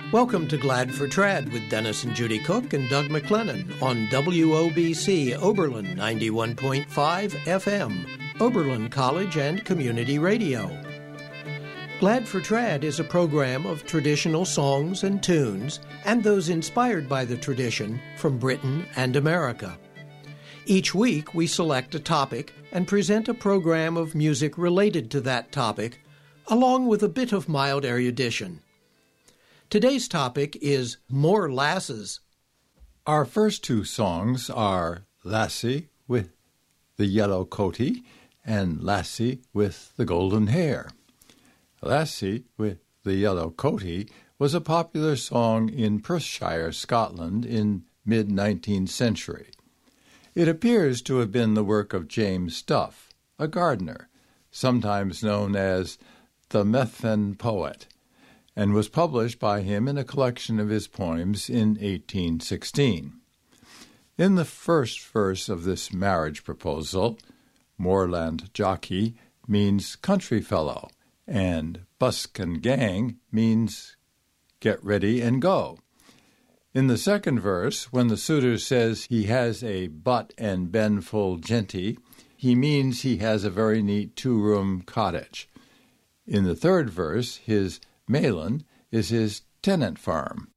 Welcome to Glad for Trad with Dennis and Judy Cook and Doug McLennan on WOBC Oberlin 91.5 FM, Oberlin College and Community Radio. Glad for Trad is a program of traditional songs and tunes and those inspired by the tradition from Britain and America. Each week we select a topic and present a program of music related to that topic, along with a bit of mild erudition. Today's topic is More Lasses. Our first two songs are Lassie with the Yellow Coatie and Lassie with the Golden Hair. Lassie with the Yellow Coatie was a popular song in Perthshire, Scotland in mid-19th century. It appears to have been the work of James Duff, a gardener, sometimes known as the Methven Poet, and was published by him in a collection of his poems in 1816. In the first verse of this marriage proposal, Moorland Jockey means country fellow, and Busk and Gang means get ready and go. In the second verse, when the suitor says he has a butt and ben full genty, he means he has a very neat two-room cottage. In the third verse, his Malin is his tenant farm.